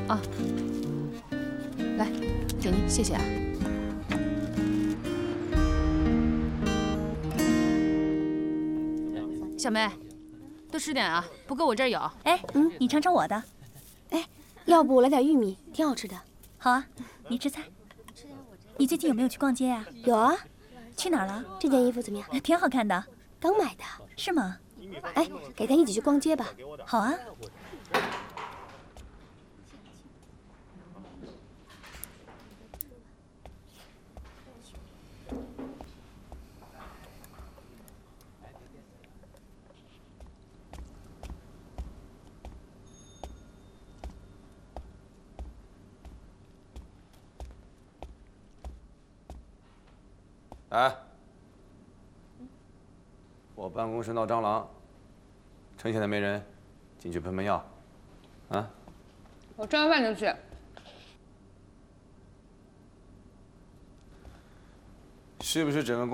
啊，来，给您，谢谢啊。小梅，多吃点啊，不够我这儿有。 哎，你尝尝我的。 哎，要不来点玉米，挺好吃的。 好啊，你吃菜。你最近有没有去逛街啊？ 有啊。 去哪儿了？ 这件衣服怎么样？ 挺好看的。 刚买的。 是吗？ 哎，改天一起去逛街吧。 好啊。 哎，我办公室闹蟑螂，趁现在没人，进去喷喷药，啊？ 我吃完饭就去。 是不是整个公